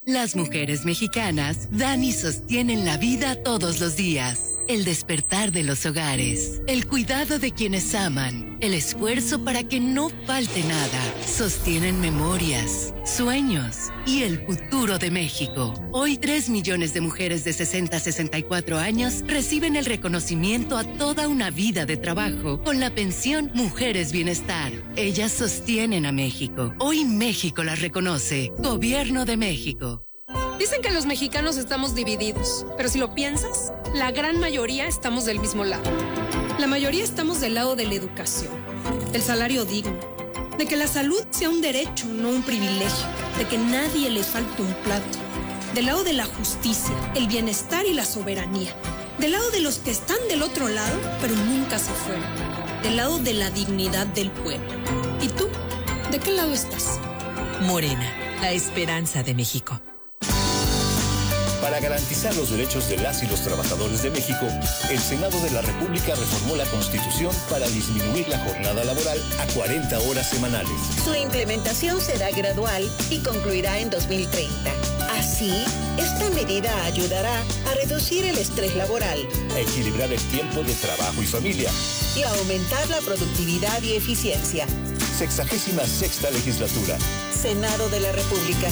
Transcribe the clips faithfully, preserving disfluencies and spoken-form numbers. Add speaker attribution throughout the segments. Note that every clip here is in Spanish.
Speaker 1: Las mujeres mexicanas dan y sostienen la vida todos los días. El despertar de los hogares, el cuidado de quienes aman, el esfuerzo para que no falte nada. Sostienen memorias, sueños y el futuro de México. Hoy, tres millones de mujeres de sesenta a sesenta y cuatro años reciben el reconocimiento a toda una vida de trabajo con la pensión Mujeres Bienestar. Ellas sostienen a México. Hoy México las reconoce. Gobierno de México.
Speaker 2: Dicen que los mexicanos estamos divididos, pero si lo piensas, la gran mayoría estamos del mismo lado. La mayoría estamos del lado de la educación, del salario digno, de que la salud sea un derecho, no un privilegio, de que nadie le falte un plato, del lado de la justicia, el bienestar y la soberanía, del lado de los que están del otro lado, pero nunca se fueron, del lado de la dignidad del pueblo. ¿Y tú? ¿De qué lado estás?
Speaker 3: Morena, la esperanza de México.
Speaker 4: Para garantizar los derechos de las y los trabajadores de México, el Senado de la República reformó la Constitución para disminuir la jornada laboral a cuarenta horas semanales.
Speaker 5: Su implementación será gradual y concluirá en dos mil treinta. Así, esta medida ayudará a reducir el estrés laboral,
Speaker 4: a equilibrar el tiempo de trabajo y familia
Speaker 5: y a aumentar la productividad y eficiencia.
Speaker 4: Sexagésima sexta legislatura.
Speaker 5: Senado de la República.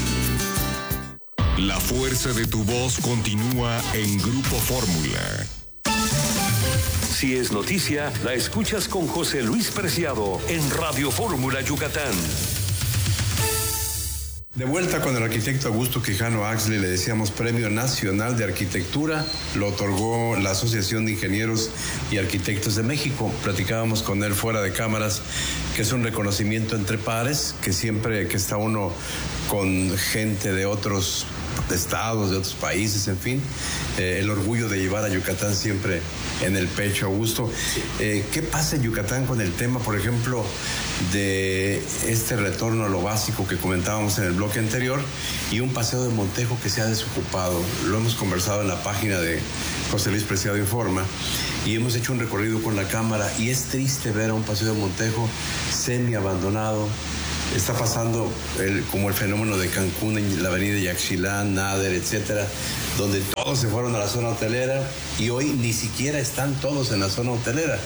Speaker 6: La fuerza de tu voz continúa en Grupo Fórmula.
Speaker 7: Si es noticia, la escuchas con José Luis Preciado en Radio Fórmula Yucatán.
Speaker 8: De vuelta con el arquitecto Augusto Quijano Axley, le decíamos Premio Nacional de Arquitectura, lo otorgó la Asociación de Ingenieros y Arquitectos de México. Platicábamos con él fuera de cámaras, que es un reconocimiento entre pares, que siempre que está uno con gente de otros estados, de otros países, en fin, eh, el orgullo de llevar a Yucatán siempre en el pecho. Augusto, eh, ¿qué pasa en Yucatán con el tema, por ejemplo, de este retorno a lo básico que comentábamos en el bloque anterior y un paseo de Montejo que se ha desocupado? Lo hemos conversado en la página de José Luis Preciado Informa y hemos hecho un recorrido con la cámara y es triste ver a un paseo de Montejo semi abandonado. Está pasando el, como el fenómeno de Cancún en la avenida Yaxchilán, Nader, etcétera, donde todos se fueron a la zona hotelera y hoy ni siquiera están todos en la zona hotelera.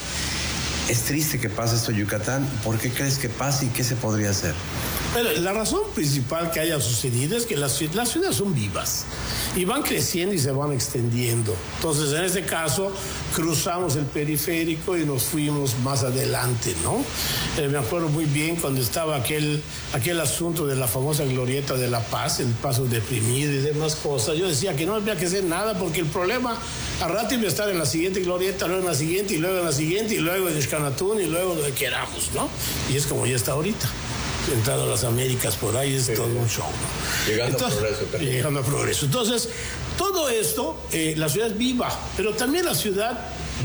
Speaker 8: Es triste que pase esto en Yucatán. ¿Por qué crees que pasa y qué se podría hacer?
Speaker 9: Bueno, la razón principal que haya sucedido es que las, las ciudades son vivas y van creciendo y se van extendiendo. Entonces, en este caso, cruzamos el periférico y nos fuimos más adelante, ¿no? Eh, me acuerdo muy bien cuando estaba aquel, aquel asunto de la famosa glorieta de La Paz, el paso deprimido y demás cosas. Yo decía que no había que hacer nada porque el problema al rato iba a estar en la siguiente glorieta, luego en la siguiente y luego en la siguiente y luego en Xcanatún y luego donde queramos, ¿no? Y es como ya está ahorita. Entrando a las Américas por ahí es sí, todo un show, ¿no?
Speaker 8: Llegando
Speaker 9: Entonces,
Speaker 8: a progreso también.
Speaker 9: Llegando a progreso. Entonces, todo esto, eh, la ciudad es viva, pero también la ciudad,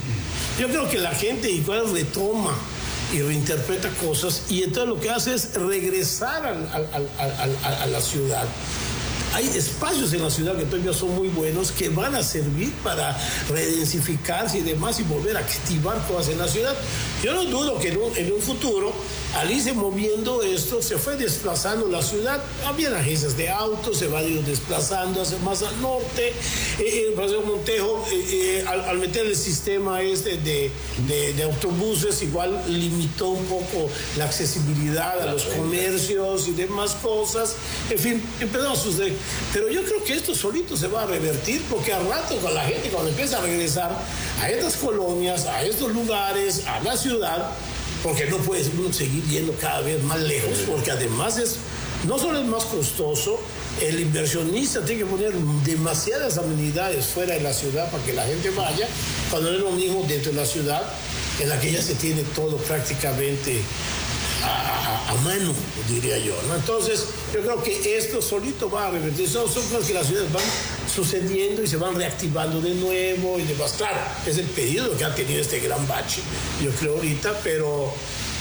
Speaker 9: yo creo que la gente igual retoma y reinterpreta cosas y entonces lo que hace es regresar al, al, al, al, a la ciudad. Hay espacios en la ciudad que todavía son muy buenos que van a servir para redensificarse y demás y volver a activar cosas en la ciudad. Yo no dudo que en un, en un futuro, al irse moviendo esto, se fue desplazando la ciudad. Habían agencias de autos, se van a ir desplazando hacia más al norte. Eh, el Paseo Montejo, eh, eh, al, al meter el sistema este de, de, de autobuses, igual limitó un poco la accesibilidad a los comercios y demás cosas. En fin, empezó a suceder. Pero yo creo que esto solito se va a revertir porque al rato con la gente cuando empieza a regresar a estas colonias, a estos lugares, a la ciudad, porque no puede uno seguir yendo cada vez más lejos, porque además es, no solo es más costoso, el inversionista tiene que poner demasiadas amenidades fuera de la ciudad para que la gente vaya, cuando no es lo mismo dentro de la ciudad, en la que ya se tiene todo prácticamente A, a, a mano, diría yo, ¿no? Entonces, yo creo que esto solito va a revertir. Son, son cosas que las ciudades van sucediendo y se van reactivando de nuevo y demás. Claro, es el periodo que ha tenido este gran bache, yo creo ahorita, pero,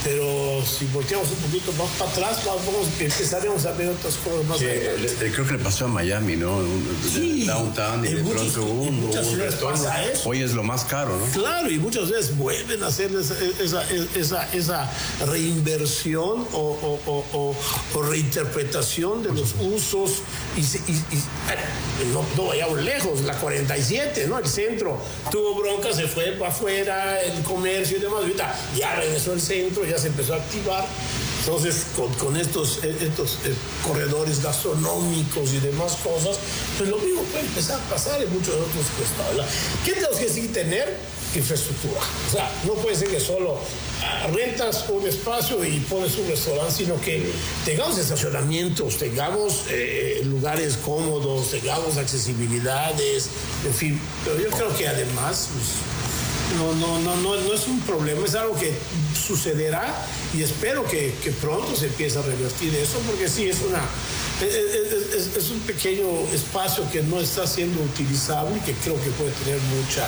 Speaker 9: pero si volteamos un poquito más para atrás, vamos, empezaremos a ver otras cosas más.
Speaker 8: Sí, le, creo que le pasó a Miami, ¿no?
Speaker 9: Sí,
Speaker 8: downtown y de
Speaker 9: muchos,
Speaker 8: pronto un,
Speaker 9: en muchas
Speaker 8: un
Speaker 9: ciudades pasa eso.
Speaker 8: Hoy es lo más caro, ¿no?
Speaker 9: Claro, y muchas veces vuelven a hacer esa, esa, esa, esa reinversión o, o, o, o, o reinterpretación de los usos y, y, y no, no vayamos lejos, la cuarenta y siete, ¿no? El centro tuvo bronca, se fue para afuera, el comercio y demás, ahorita ya regresó el centro, ya se empezó a activar. Entonces, con, con estos, estos eh, corredores gastronómicos y demás cosas, pues lo mismo puede empezar a pasar en muchos otros estados. ¿Qué tenemos que sí tener? Infraestructura. O sea, no puede ser que solo ah, rentas un espacio y pones un restaurante, sino que tengamos estacionamientos, tengamos eh, lugares cómodos, tengamos accesibilidades, en fin. Pero yo creo que además... Pues, No, no, no, no, no es un problema, es algo que sucederá y espero que, que pronto se empiece a revertir eso, porque sí, es, una, es, es, es un pequeño espacio que no está siendo utilizable y que creo que puede tener mucha,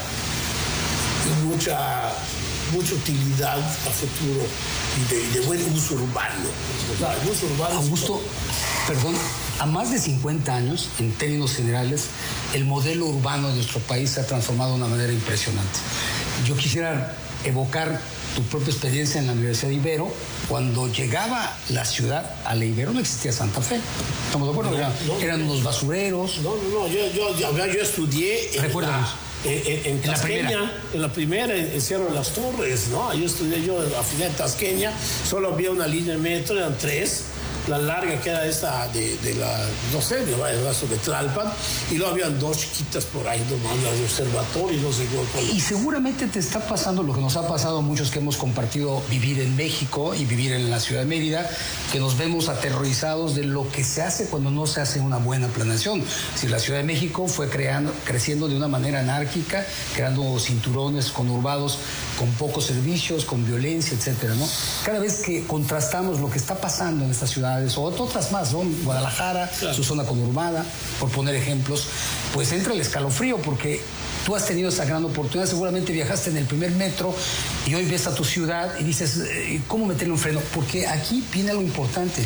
Speaker 9: mucha, mucha utilidad a futuro y de, de buen uso urbano. O sea, el uso urbano
Speaker 10: Augusto, es... perdón, a más de cincuenta años, en términos generales, el modelo urbano de nuestro país se ha transformado de una manera impresionante. Yo quisiera evocar tu propia experiencia en la Universidad de Ibero. Cuando llegaba la ciudad a la Ibero no existía Santa Fe. ¿Estamos de acuerdo? No, eran, no, eran unos basureros.
Speaker 9: No, no, no. Yo, yo, yo, yo estudié en
Speaker 10: Recuérdanos.
Speaker 9: la, en, en, en Tasqueña, en la, en la primera, en Cerro de las Torres, ¿no? Yo estudié yo a final de Tasqueña. Solo había una línea de metro, eran tres. La larga que era esta de, de la, no sé, de el brazo de Tlalpan, y luego habían dos chiquitas por ahí, nomás, las de observatorio, no sé cuál.
Speaker 10: Y seguramente te está pasando lo que nos ha pasado a muchos que hemos compartido vivir en México y vivir en la ciudad de Mérida, que nos vemos aterrorizados de lo que se hace cuando no se hace una buena planeación. Si la Ciudad de México fue creando, creciendo de una manera anárquica, creando cinturones conurbados con pocos servicios, con violencia, etcétera, ¿no? Cada vez que contrastamos lo que está pasando en esta ciudad, o otras más, ¿no? Guadalajara, claro, su zona conurbada, por poner ejemplos, pues entra el escalofrío, porque tú has tenido esa gran oportunidad, seguramente viajaste en el primer metro y hoy ves a tu ciudad y dices, ¿cómo meterle un freno? Porque aquí viene algo importante.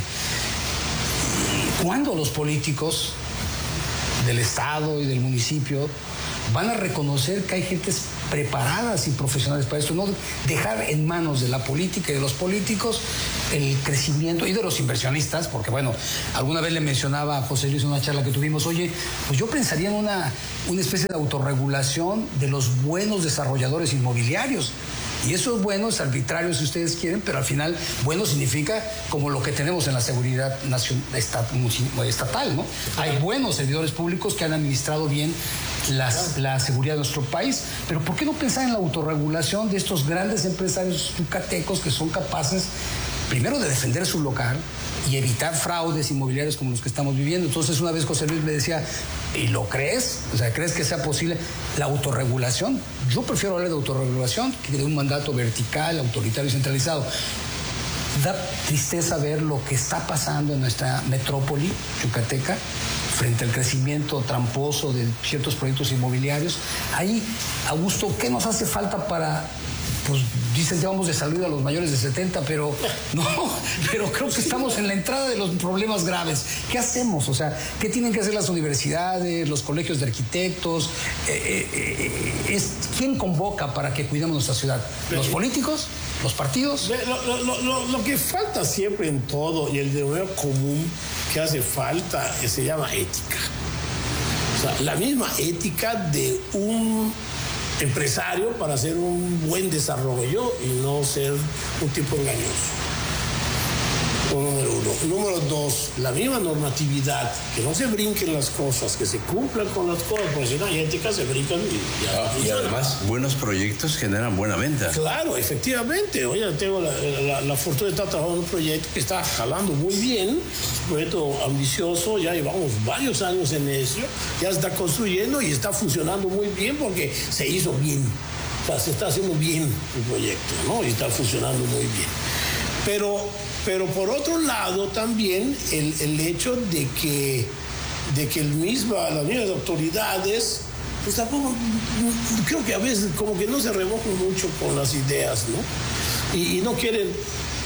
Speaker 10: ¿Cuándo los políticos del Estado y del municipio van a reconocer que hay gentes preparadas y profesionales para esto? No dejar en manos de la política y de los políticos el crecimiento y de los inversionistas, porque bueno, alguna vez le mencionaba a José Luis en una charla que tuvimos, oye, pues yo pensaría en una, una especie de autorregulación de los buenos desarrolladores inmobiliarios. Y eso es bueno, es arbitrario si ustedes quieren, pero al final bueno significa como lo que tenemos en la seguridad nacional, estatal, ¿no? Hay buenos servidores públicos que han administrado bien las, la seguridad de nuestro país, pero ¿por qué no pensar en la autorregulación de estos grandes empresarios yucatecos que son capaces, primero, de defender su local y evitar fraudes inmobiliarios como los que estamos viviendo? Entonces, una vez José Luis me decía, ¿y lo crees? O sea, ¿crees que sea posible la autorregulación? Yo prefiero hablar de autorregulación que de un mandato vertical, autoritario y centralizado. Da tristeza ver lo que está pasando en nuestra metrópoli yucateca frente al crecimiento tramposo de ciertos proyectos inmobiliarios. Ahí, Augusto, ¿qué nos hace falta para... Pues dicen, ya vamos de salud a los mayores de setenta, pero no, pero creo que estamos en la entrada de los problemas graves. ¿Qué hacemos? O sea, ¿qué tienen que hacer las universidades, los colegios de arquitectos? Eh, eh, es, ¿Quién convoca para que cuidemos nuestra ciudad? ¿Los políticos? ¿Los partidos?
Speaker 9: Lo, lo, lo, lo que falta siempre en todo, y el denominador común que hace falta, se llama ética. O sea, la misma ética de un empresario para hacer un buen desarrollo y no ser un tipo engañoso. Número uno. Número dos, la misma normatividad, que no se brinquen las cosas, que se cumplan con las cosas, porque si no hay ética, se brincan y ya.
Speaker 8: Ah, y además, buenos proyectos generan buena venta.
Speaker 9: Claro, efectivamente. Oye, tengo la, la, la fortuna de estar trabajando en un proyecto que está jalando muy bien, un proyecto ambicioso, ya llevamos varios años en eso, ya se está construyendo y está funcionando muy bien porque se hizo bien. O sea, se está haciendo bien el proyecto, ¿no? Y está funcionando muy bien. Pero, pero por otro lado también el, el hecho de que, de que el misma, las mismas autoridades, pues tampoco, creo que a veces como que no se remojan mucho con las ideas, ¿no? Y, y no quieren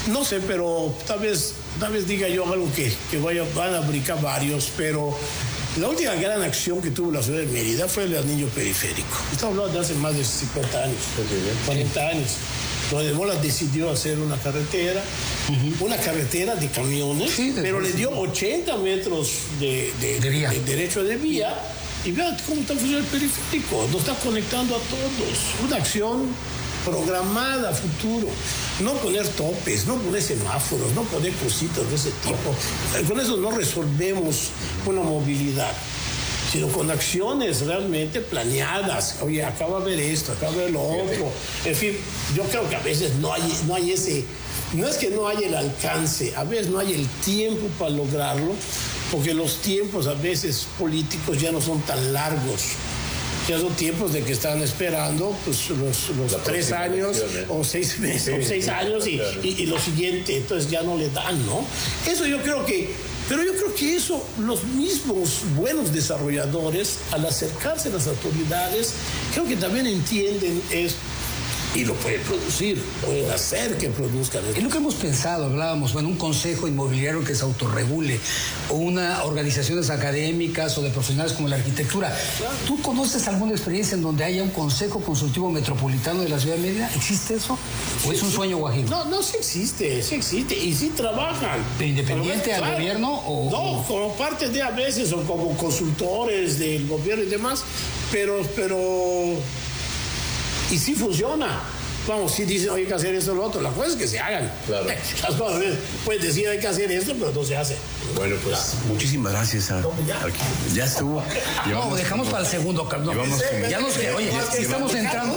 Speaker 9: No sé, pero tal vez, tal vez diga yo algo que, que vaya, van a brincar varios, pero la última gran acción que tuvo la ciudad de Mérida fue el anillo periférico. Estamos hablando de hace más de cincuenta años, cuarenta años. Donde Mola decidió hacer una carretera, uh-huh. una carretera de camiones, sí, de pero le dio ochenta metros de, de, de, de derecho de vía. Y vean cómo está funcionando el periférico, nos está conectando a todos. Una acción programada a futuro. No poner topes, no poner semáforos, no poner cositas de ese tipo. Con eso no resolvemos una movilidad, sino con acciones realmente planeadas. Oye, acá va a haber esto, acá va a haber lo otro. En fin, yo creo que a veces no hay, no hay ese... No es que no haya el alcance, a veces no hay el tiempo para lograrlo, porque los tiempos a veces políticos ya no son tan largos. Ya son tiempos de que están esperando pues, los, los tres años ¿eh? o seis meses, sí, o seis sí, años y, claro. y, y lo siguiente, entonces ya no le dan, ¿no? Eso yo creo que, pero yo creo que eso los mismos buenos desarrolladores, al acercarse a las autoridades, creo que también entienden esto. Y lo pueden producir, pueden hacer que produzcan.
Speaker 10: Es lo que hemos pensado, hablábamos, bueno, un consejo inmobiliario que se autorregule, o una organizaciones académicas o de profesionales como la arquitectura. Claro. ¿Tú conoces alguna experiencia en donde haya un consejo consultivo metropolitano de la ciudad de Mérida? ¿Existe eso? ¿O sí, es un sí. sueño guajiro?
Speaker 9: No, no, sí existe, sí existe, y sí trabajan.
Speaker 10: ¿De independiente pero, al claro, gobierno? O,
Speaker 9: no,
Speaker 10: o...
Speaker 9: como parte de a veces, o como consultores del gobierno y demás, pero... pero y sí funciona. Vamos, sí dicen, hay que hacer esto o lo otro. La cosa es que se hagan. Claro. Las cosas, puedes decir, hay que hacer esto, pero no se hace.
Speaker 8: Bueno, pues, claro. muchísimas gracias. A,
Speaker 9: no, ya.
Speaker 8: A, ya estuvo.
Speaker 10: Llevamos, no, dejamos como, para el segundo, Carlos. No, ya nos que, oye, ya, estamos entrando.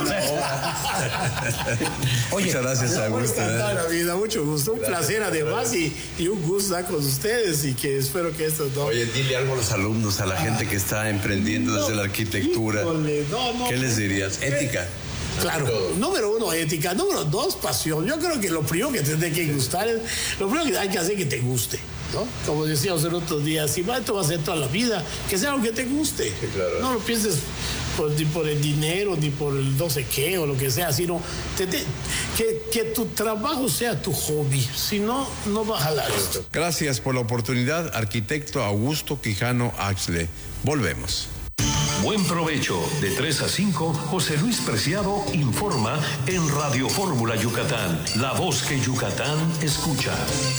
Speaker 8: Oye, muchas gracias, Augusto.
Speaker 9: La vida, mucho gusto. Un gracias, placer, además, y, y un gusto estar con ustedes, y que espero que esto no...
Speaker 8: Oye, dile algo a los alumnos, a la gente que está emprendiendo no, desde la arquitectura. Híjole, no, no, ¿qué les dirías? Ética.
Speaker 9: Claro, número uno, ética. Número dos, pasión. Yo creo que lo primero que te tiene que gustar es, lo primero que hay que hacer es que te guste, ¿no? Como decíamos el otro día, si va, esto va a ser toda la vida, que sea algo que te guste. Sí, claro. No lo pienses por, ni por el dinero, ni por el no sé qué, o lo que sea, sino te, te, que, que tu trabajo sea tu hobby. Si no, no va a jalar esto.
Speaker 8: Gracias por la oportunidad, arquitecto Augusto Quijano Axle. Volvemos.
Speaker 7: Buen provecho. De tres a cinco, José Luis Preciado informa en Radio Fórmula Yucatán, la voz que Yucatán escucha.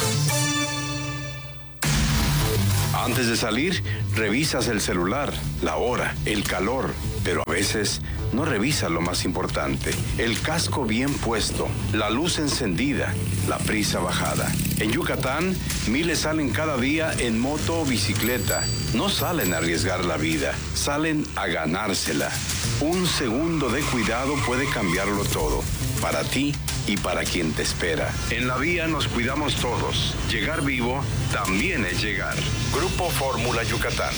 Speaker 11: Antes de salir, revisas el celular, la hora, el calor, pero a veces no revisas lo más importante, el casco bien puesto, la luz encendida, la prisa bajada. En Yucatán, miles salen cada día en moto o bicicleta. No salen a arriesgar la vida, salen a ganársela. Un segundo de cuidado puede cambiarlo todo, para ti y para quien te espera. En la vía nos cuidamos todos. Llegar vivo también es llegar. Grupo Fórmula Yucatán.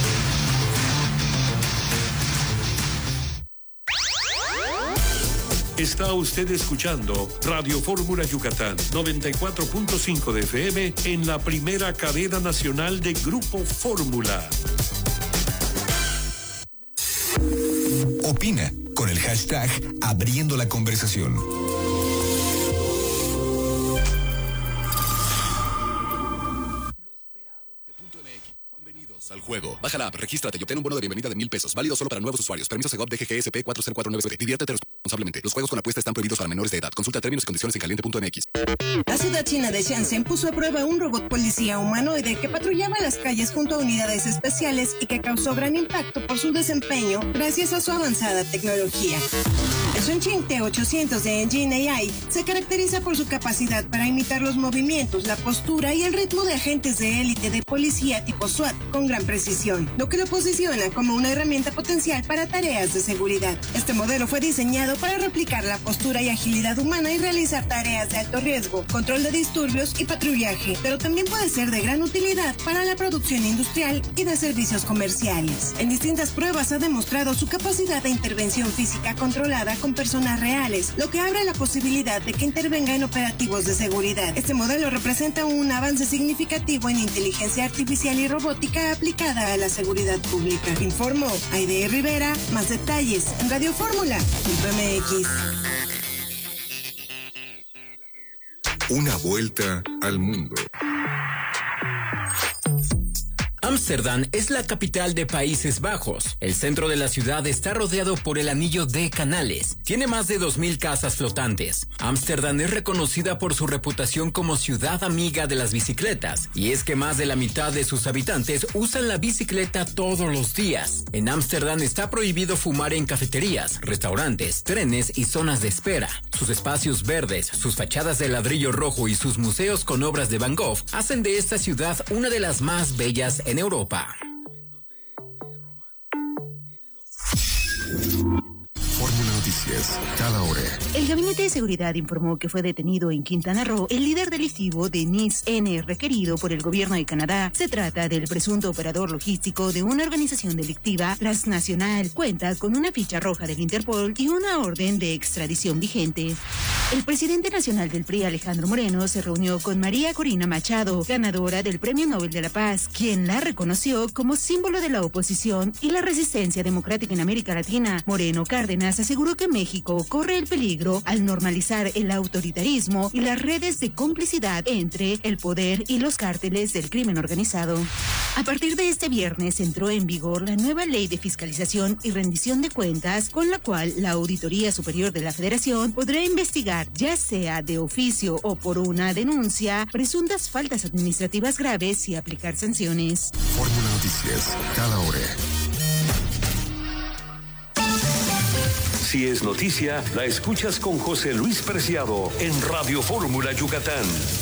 Speaker 7: Está usted escuchando Radio Fórmula Yucatán, noventa y cuatro punto cinco de F M en la primera cadena nacional de Grupo Fórmula.
Speaker 12: Opina con el hashtag Abriendo la Conversación.
Speaker 13: Al juego. Baja la app, regístrate y obtén un bono de bienvenida de mil pesos. Válido solo para nuevos usuarios. Permiso Segov D G G S P cuatro cero cuatro nueve siete. Diviértete responsablemente. Los juegos con apuesta están prohibidos para menores de edad. Consulta términos y condiciones en caliente punto m x.
Speaker 14: La ciudad china de Shenzhen puso a prueba un robot policía humanoide que patrullaba las calles junto a unidades especiales y que causó gran impacto por su desempeño gracias a su avanzada tecnología. El Xuanqing T ochocientos de Engine A I se caracteriza por su capacidad para imitar los movimientos, la postura y el ritmo de agentes de élite de policía tipo SWAT con gran precisión, lo que lo posiciona como una herramienta potencial para tareas de seguridad. Este modelo fue diseñado para replicar la postura y agilidad humana y realizar tareas de alto riesgo, control de disturbios y patrullaje, pero también puede ser de gran utilidad para la producción industrial y de servicios comerciales. En distintas pruebas ha demostrado su capacidad de intervención física controlada con personas reales, lo que abre la posibilidad de que intervenga en operativos de seguridad. Este modelo representa un avance significativo en inteligencia artificial y robótica aplicada a la seguridad pública. Informó Aide Rivera. Más detalles en Radio Fórmula punto m x.
Speaker 6: Una vuelta al mundo.
Speaker 15: Ámsterdam es la capital de Países Bajos. El centro de la ciudad está rodeado por el anillo de canales. Tiene más de dos mil casas flotantes. Ámsterdam es reconocida por su reputación como ciudad amiga de las bicicletas. Y es que más de la mitad de sus habitantes usan la bicicleta todos los días. En Ámsterdam está prohibido fumar en cafeterías, restaurantes, trenes y zonas de espera. Sus espacios verdes, sus fachadas de ladrillo rojo y sus museos con obras de Van Gogh hacen de esta ciudad una de las más bellas en Europa.
Speaker 6: Fórmula Noticias, cada hora.
Speaker 16: El Gabinete de Seguridad informó que fue detenido en Quintana Roo el líder delictivo Denis N., requerido por el gobierno de Canadá. Se trata del presunto operador logístico de una organización delictiva transnacional. Cuenta con una ficha roja del Interpol y una orden de extradición vigente. El presidente nacional del P R I, Alejandro Moreno, se reunió con María Corina Machado, ganadora del Premio Nobel de la Paz, quien la reconoció como símbolo de la oposición y la resistencia democrática en América Latina. Moreno Cárdenas aseguró que México corre el peligro al normalizar el autoritarismo y las redes de complicidad entre el poder y los cárteles del crimen organizado. A partir de este viernes entró en vigor la nueva Ley de Fiscalización y Rendición de Cuentas, con la cual la Auditoría Superior de la Federación podrá investigar, ya sea de oficio o por una denuncia, presuntas faltas administrativas graves y aplicar sanciones.
Speaker 6: Fórmula Noticias, cada hora.
Speaker 7: Si es noticia, la escuchas con José Luis Preciado en Radio Fórmula Yucatán.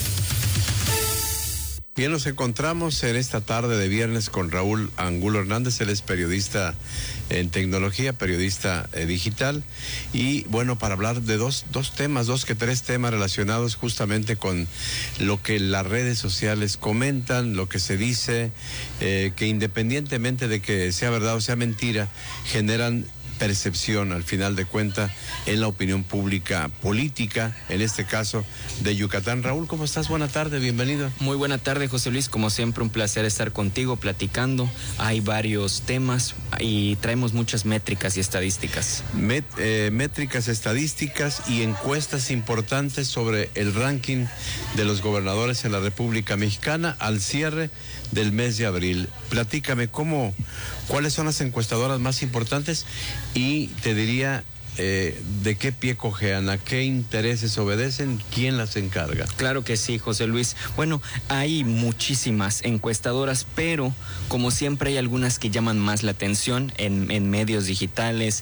Speaker 8: Bien, nos encontramos en esta tarde de viernes con Raúl Angulo Hernández. Él es periodista en tecnología, periodista eh, digital. Y bueno, para hablar de dos, dos temas, dos que tres temas relacionados justamente con lo que las redes sociales comentan, lo que se dice, eh, que independientemente de que sea verdad o sea mentira, generan percepción al final de cuentas en la opinión pública política, en este caso de Yucatán. Raúl, ¿cómo estás? Buena tarde, bienvenido.
Speaker 17: Muy buena tarde, José Luis, como siempre un placer estar contigo platicando. Hay varios temas y traemos muchas métricas y estadísticas.
Speaker 8: Met, eh, métricas, estadísticas y encuestas importantes sobre el ranking de los gobernadores en la República Mexicana al cierre del mes de abril. Platícame cómo, cuáles son las encuestadoras más importantes y te diría eh, de qué pie cojean, a qué intereses obedecen, quién las encarga.
Speaker 17: Claro que sí, José Luis. Bueno, hay muchísimas encuestadoras, pero como siempre hay algunas que llaman más la atención en, en medios digitales,